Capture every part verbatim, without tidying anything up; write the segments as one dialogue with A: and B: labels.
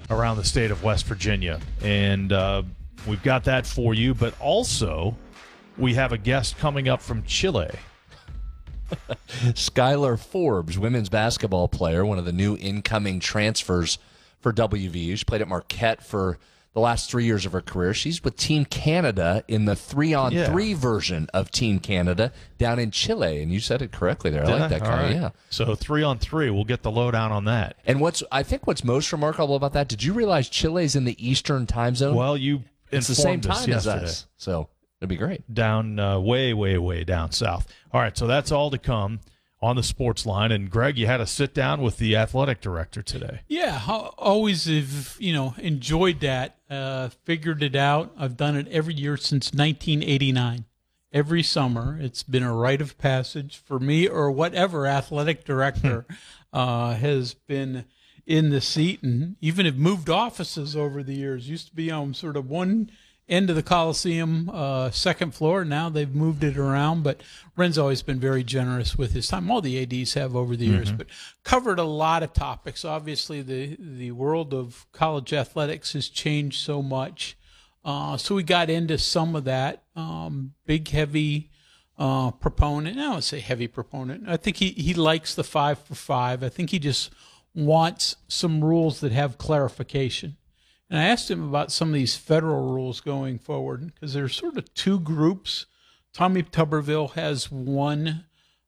A: around the state of West Virginia. And uh, we've got that for you, but also we have a guest coming up from Chile.
B: Skylar Forbes, women's basketball player, one of the new incoming transfers for W V U. She played at Marquette for the last three years of her career. She's with Team Canada in the three-on-three yeah. version of Team Canada down in Chile. And you said it correctly there. I
A: Did
B: like that kind
A: right.
B: of, yeah.
A: So three-on-three, we'll get the lowdown on that.
B: And what's I think what's most remarkable about that, did you realize Chile's in the Eastern time zone?
A: Well, you
B: It's the same time as
A: yesterday.
B: us. So it'd be great.
A: Down uh, way, way, way down south. All right, so that's all to come on the sports line. And, Greg, you had a sit-down with the athletic director today.
C: Yeah, I always have, you know, enjoyed that, uh, figured it out. I've done it every year since nineteen eighty-nine. Every summer. It's been a rite of passage for me or whatever athletic director uh, has been in the seat, and even have moved offices over the years. Used to be on sort of one end of the Coliseum, uh, second floor. Now they've moved it around, but Ren's always been very generous with his time. All the A Ds have over the years, mm-hmm. but covered a lot of topics. Obviously, the, the world of college athletics has changed so much. Uh, so we got into some of that. Um, big, heavy uh, proponent. I don't say heavy proponent. I think he, he likes the five for five. I think he just wants some rules that have clarification. And I asked him about some of these federal rules going forward, because there's sort of two groups. Tommy Tuberville has one,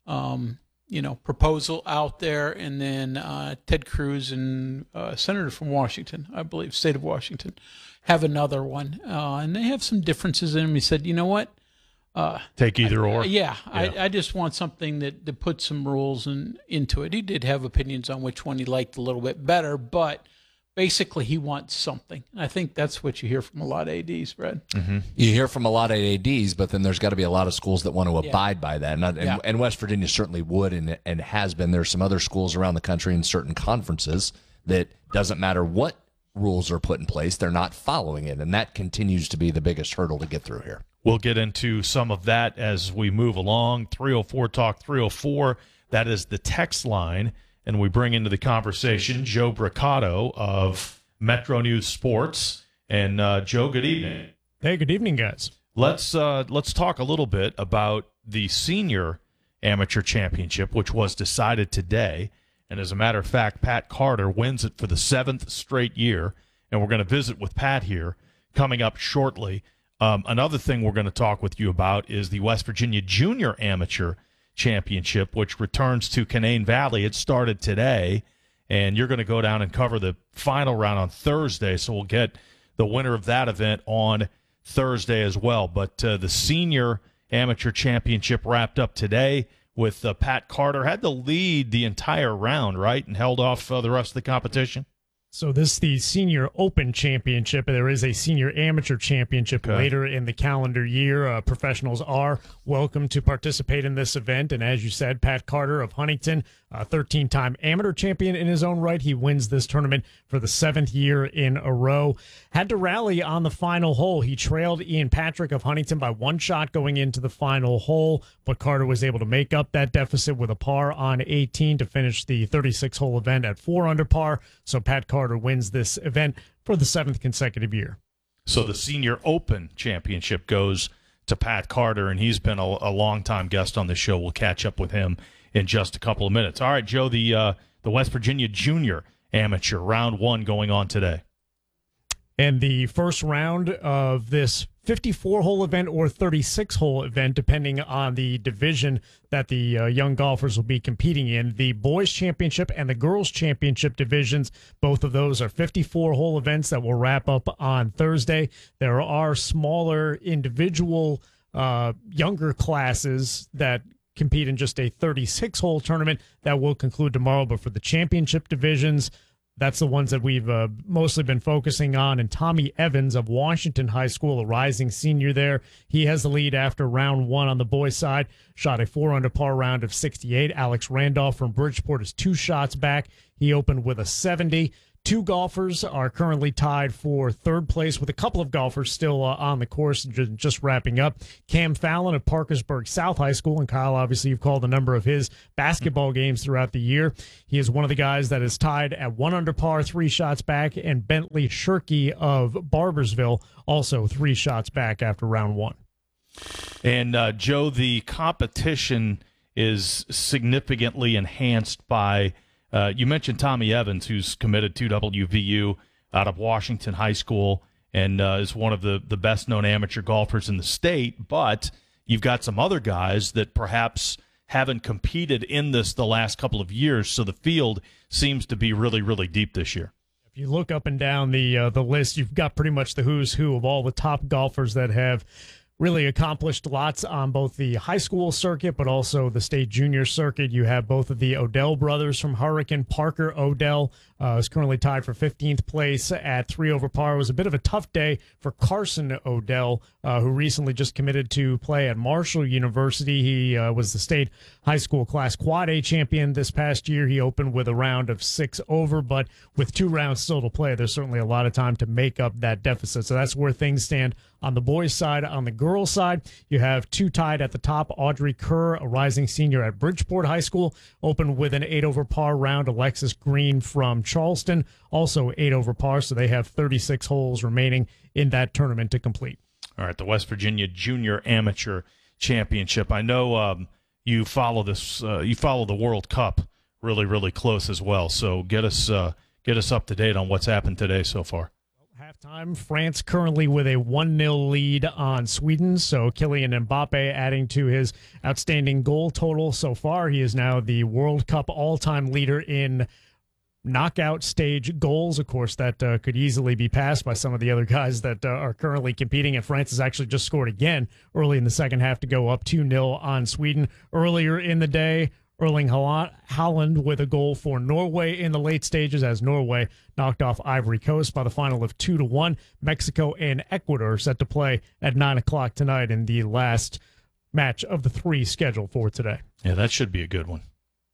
C: um, you know, proposal out there, and then uh, Ted Cruz and uh, Senator from Washington, I believe, state of Washington, have another one. Uh, and they have some differences in them. He said, you know what? Uh,
A: Take either
C: I,
A: or.
C: Yeah,
A: yeah.
C: I, I just want something that, that puts some rules in, into it. He did have opinions on which one he liked a little bit better, but basically, he wants something. I think that's what you hear from a lot of A Ds, Brad.
B: Mm-hmm. You hear from a lot of A Ds, but then there's got to be a lot of schools that want to abide yeah. by that. And, and, yeah. and West Virginia certainly would and, and has been. There's some other schools around the country in certain conferences that doesn't matter what rules are put in place, they're not following it. And that continues to be the biggest hurdle to get through here.
A: We'll get into some of that as we move along. three oh four Talk three oh four, that is the text line. And we bring into the conversation Joe Bricado of Metro News Sports. And uh, Joe, good evening.
D: Hey, good evening, guys.
A: Let's uh, let's talk a little bit about the senior amateur championship, which was decided today. And as a matter of fact, Pat Carter wins it for the seventh straight year. And we're going to visit with Pat here coming up shortly. Um, another thing we're going to talk with you about is the West Virginia Junior Amateur Championship, which returns to Canaan Valley. It started today, and you're going to go down and cover the final round on Thursday, so we'll get the winner of that event on Thursday as well. But uh, the Senior Amateur Championship wrapped up today with uh, Pat Carter. Had to lead the entire round, right, and held off uh, the rest of the competition?
D: So this is the Senior Open Championship. There is a Senior Amateur Championship okay. later in the calendar year. Uh, professionals are welcome to participate in this event. And as you said, Pat Carter of Huntington, a thirteen-time amateur champion in his own right. He wins this tournament for the seventh year in a row. Had to rally on the final hole. He trailed Ian Patrick of Huntington by one shot going into the final hole, but Carter was able to make up that deficit with a par on eighteen to finish the thirty-six hole event at four under par. So Pat Carter wins this event for the seventh consecutive year.
A: So the Senior Open Championship goes to Pat Carter, and he's been a, a long-time guest on the show. We'll catch up with him in just a couple of minutes. All right, Joe, the uh, the West Virginia Junior Amateur, round one going on today.
D: And the first round of this fifty-four hole event or thirty-six hole event, depending on the division that the uh, young golfers will be competing in. The boys championship and the girls championship divisions, both of those are fifty-four hole events that will wrap up on Thursday. There are smaller individual uh, younger classes that compete in just a thirty-six hole tournament that will conclude tomorrow. But for the championship divisions, that's the ones that we've uh, mostly been focusing on. And Tommy Evans of Washington High School, a rising senior there, he has the lead after round one on the boys' side. Shot a four under par round of sixty-eight. Alex Randolph from Bridgeport is two shots back. He opened with a seventy. Two golfers are currently tied for third place, with a couple of golfers still uh, on the course, just, just wrapping up. Cam Fallon of Parkersburg South High School, and Kyle, obviously you've called a number of his basketball games throughout the year. He is one of the guys that is tied at one under par, three shots back, and Bentley Shirky of Barbersville also three shots back after round one.
A: And, uh, Joe, the competition is significantly enhanced by, uh, you mentioned Tommy Evans, who's committed to W V U out of Washington High School and uh, is one of the, the best-known amateur golfers in the state, but you've got some other guys that perhaps haven't competed in this the last couple of years, so the field seems to be really, really deep this year.
D: If you look up and down the uh, the list, you've got pretty much the who's who of all the top golfers that have really accomplished lots on both the high school circuit, but also the state junior circuit. You have both of the Odell brothers from Hurricane. Parker Odell uh, is currently tied for fifteenth place at three over par. It was a bit of a tough day for Carson Odell, uh, who recently just committed to play at Marshall University. He uh, was the state high school class quad A champion this past year. He opened with a round of six over, but with two rounds still to play, there's certainly a lot of time to make up that deficit. So that's where things stand on the boys' side. On the girls' side, you have two tied at the top. Audrey Kerr, a rising senior at Bridgeport High School, opened with an eight over par round. Alexis Green from Charleston, also eight over par, so they have thirty-six holes remaining in that tournament to complete.
A: All right, the West Virginia Junior Amateur Championship. I know um, you follow this. Uh, you follow the World Cup really, really close as well. So get us uh, get us up to date on what's happened today so far.
D: Halftime, France currently with a one nil lead on Sweden, so Kylian Mbappe adding to his outstanding goal total so far. He is now the World Cup all-time leader in knockout stage goals. Of course, that uh, could easily be passed by some of the other guys that uh, are currently competing, and France has actually just scored again early in the second half to go up two nil on Sweden. Earlier in the day, Erling Haaland with a goal for Norway in the late stages as Norway knocked off Ivory Coast by the final of two to one. Mexico and Ecuador set to play at nine o'clock tonight in the last match of the three scheduled for today.
A: Yeah, that should be a good one.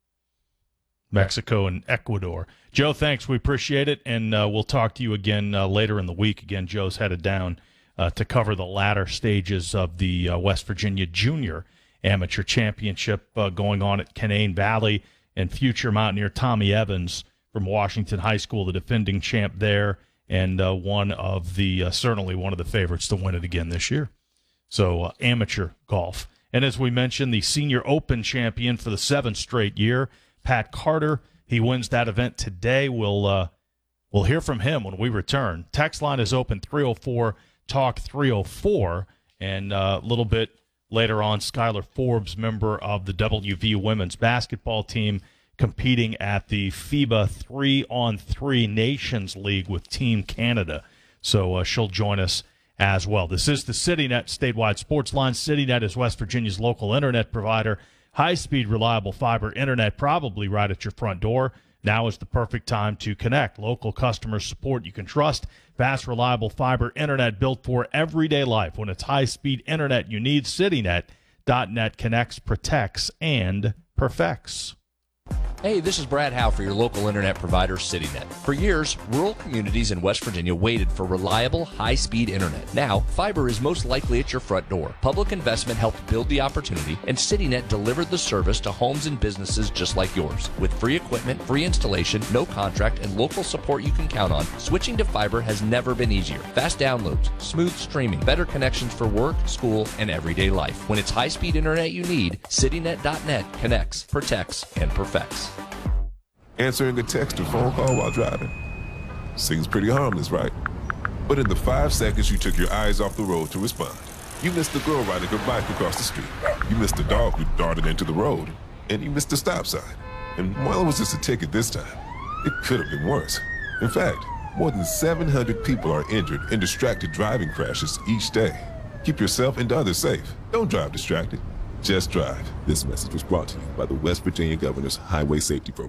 A: Mexico and Ecuador. Joe, thanks. We appreciate it, and uh, we'll talk to you again uh, later in the week. Again, Joe's headed down uh, to cover the latter stages of the uh, West Virginia Junior Amateur Championship uh, going on at Canaan Valley, and future Mountaineer Tommy Evans from Washington High School, the defending champ there, and uh, one of the uh, certainly one of the favorites to win it again this year. So uh, amateur golf. And as we mentioned, the Senior Open champion for the seventh straight year, Pat Carter, he wins that event today. We'll uh, we'll hear from him when we return. Text line is open, three oh four talk three oh four, and uh, a little bit later on, Skylar Forbes, member of the W V U women's basketball team, competing at the FIBA three on three Nations League with Team Canada. So uh, she'll join us as well. This is the CityNet statewide sports line. CityNet is West Virginia's local internet provider. High-speed, reliable fiber internet probably right at your front door. Now is the perfect time to connect. Local customer support you can trust. Fast, reliable fiber internet built for everyday life. When it's high-speed internet you need, CityNet dot net connects, protects, and perfects.
B: Hey, this is Brad Howe for your local internet provider, CityNet. For years, rural communities in West Virginia waited for reliable, high-speed internet. Now, fiber is most likely at your front door. Public investment helped build the opportunity, and CityNet delivered the service to homes and businesses just like yours. With free equipment, free installation, no contract, and local support you can count on, switching to fiber has never been easier. Fast downloads, smooth streaming, better connections for work, school, and everyday life. When it's high-speed internet you need, CityNet dot net connects, protects, and perfects.
E: Answering a text or phone call while driving seems pretty harmless, right? But in the five seconds you took your eyes off the road to respond, you missed the girl riding her bike across the street. You missed the dog who darted into the road. And you missed the stop sign. And while it was just a ticket this time, it could have been worse. In fact, more than seven hundred people are injured in distracted driving crashes each day. Keep yourself and others safe. Don't drive distracted. Just drive. This message was brought to you by the West Virginia Governor's Highway Safety Program.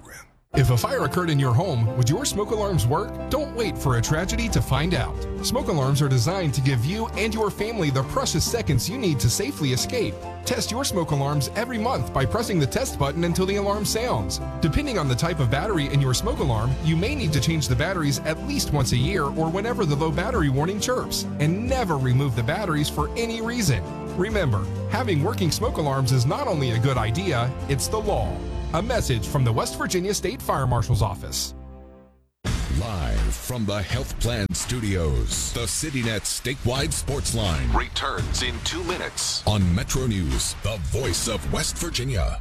F: If a fire occurred in your home, would your smoke alarms work? Don't wait for a tragedy to find out. Smoke alarms are designed to give you and your family the precious seconds you need to safely escape. Test your smoke alarms every month by pressing the test button until the alarm sounds. Depending on the type of battery in your smoke alarm, you may need to change the batteries at least once a year or whenever the low battery warning chirps, and never remove the batteries for any reason. Remember, having working smoke alarms is not only a good idea, it's the law. A message from the West Virginia State Fire Marshal's Office.
G: Live from the Health Plan Studios, the CityNet statewide sports line returns in two minutes on Metro News, the voice of West Virginia.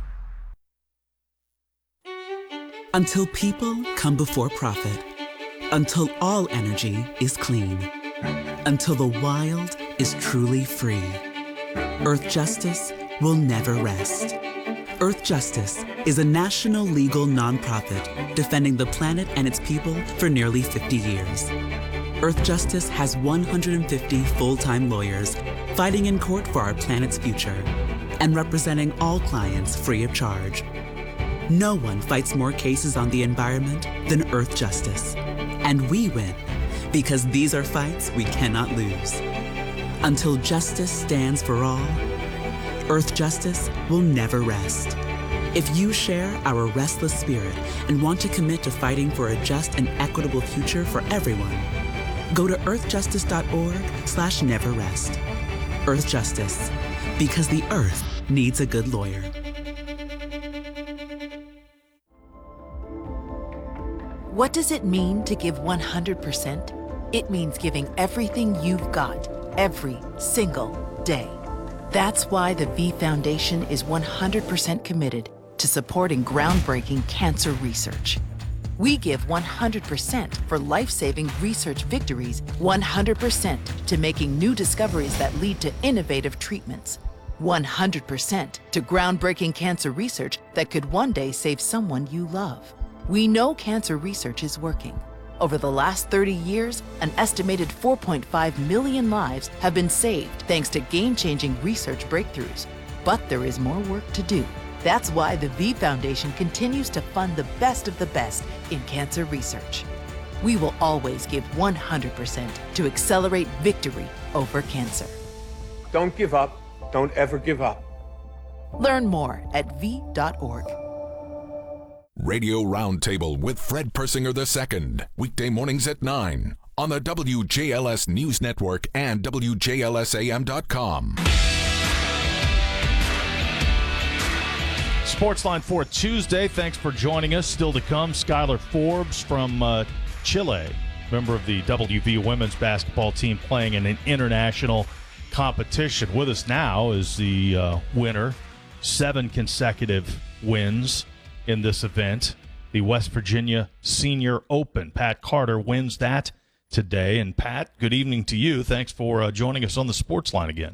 H: Until people come before profit. Until all energy is clean. Until the wild is truly free. Earth Justice will never rest. Earth Justice is a national legal nonprofit defending the planet and its people for nearly fifty years. Earth Justice has one hundred fifty full-time lawyers fighting in court for our planet's future and representing all clients free of charge. No one fights more cases on the environment than Earth Justice. And we win because these are fights we cannot lose. Until justice stands for all, Earth Justice will never rest. If you share our restless spirit and want to commit to fighting for a just and equitable future for everyone, go to earthjustice.org slash never rest. Earth Justice, because the earth needs a good lawyer.
I: What does it mean to give one hundred percent? It means giving everything you've got, every single day. That's why the V Foundation is one hundred percent committed to supporting groundbreaking cancer research. We give one hundred percent for life-saving research victories, one hundred percent to making new discoveries that lead to innovative treatments, one hundred percent to groundbreaking cancer research that could one day save someone you love. We know cancer research is working. Over the last thirty years, an estimated four point five million lives have been saved thanks to game-changing research breakthroughs. But there is more work to do. That's why the V Foundation continues to fund the best of the best in cancer research. We will always give one hundred percent to accelerate victory over cancer.
J: Don't give up. Don't ever give up.
I: Learn more at v dot org.
G: Radio Roundtable with Fred Persinger the Second, weekday mornings at nine on the W J L S News Network and W J L S A M dot com.
A: Sportsline for Tuesday. Thanks for joining us. Still to come, Skylar Forbes from uh, Chile, member of the W V women's basketball team playing in an international competition. With us now is the uh, winner, seven consecutive wins in this event, the West Virginia Senior Open. Pat Carter wins that today. And Pat, good evening to you. Thanks for uh, joining us on the Sports Line again.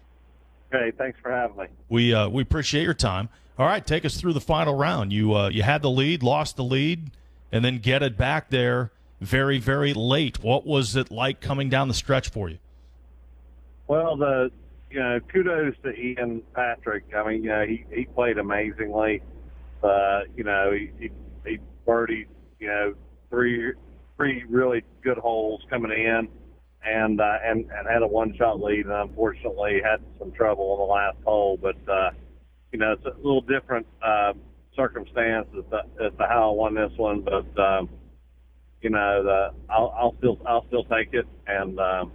K: Hey, thanks for having me.
A: We uh, we appreciate your time. All right, take us through the final round. You uh, you had the lead, lost the lead, and then get it back there very, very late. What was it like coming down the stretch for you?
K: Well, the you know, kudos to Ian Patrick. I mean, you know, he, he played amazingly. Uh, you know, he, he, he birdied, you know, three three really good holes coming in, and uh, and and had a one shot lead, and unfortunately had some trouble on the last hole. But uh, you know, it's a little different uh, circumstance as to, as to how I won this one. But um, you know, the, I'll, I'll still I'll still take it, and um,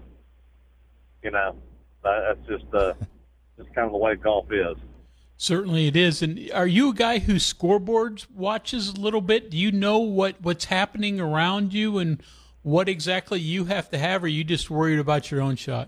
K: you know, that's just uh, just kind of the way golf is.
C: Certainly it is. And are you a guy who scoreboards watches a little bit? Do you know what, what's happening around you and what exactly you have to have, or are you just worried about your own shot?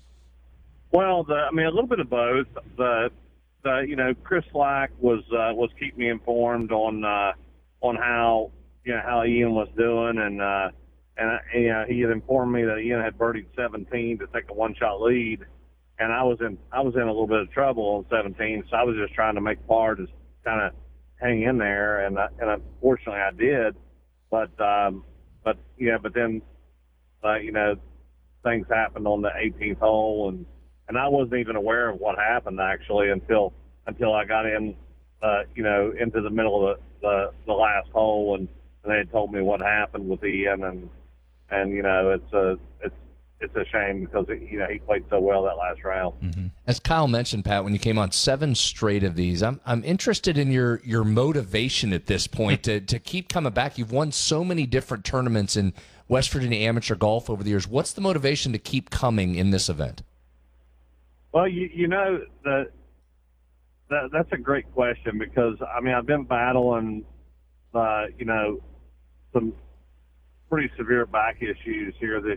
K: Well, the, I mean, a little bit of both. The, the you know, Chris Slack was uh, was keeping me informed on uh, on how you know how Ian was doing, and uh, and you know, he had informed me that Ian had birdied seventeen to take a one shot lead. And I was in I was in a little bit of trouble on seventeen, so I was just trying to make par to kind of hang in there, and I, and unfortunately I did. But um, but yeah, but then uh, you know, things happened on the eighteenth hole, and, and I wasn't even aware of what happened actually until until I got in uh, you know into the middle of the the last hole, and, and they had told me what happened with Ian, and and you know it's a it's it's a shame because it, you know he played so well that last round.
B: Mm-hmm. As Kyle mentioned, Pat, when you came on seven straight of these, I'm I'm interested in your your motivation at this point to to keep coming back. You've won so many different tournaments in West Virginia amateur golf over the years. What's the motivation to keep coming in this event?
K: Well, you you know the. That, that's a great question because, I mean, I've been battling, uh, you know, some pretty severe back issues here this